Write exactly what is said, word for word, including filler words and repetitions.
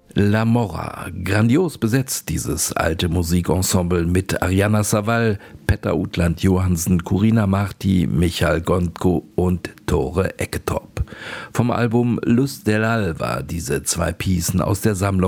La Morra, grandios besetzt dieses alte Musikensemble mit Ariana Savall, Petter Outland Johansen, Corina Marti, Michael Gondko und Tore Eketop. Vom Album Luz del Alba diese zwei Piecen aus der Sammlung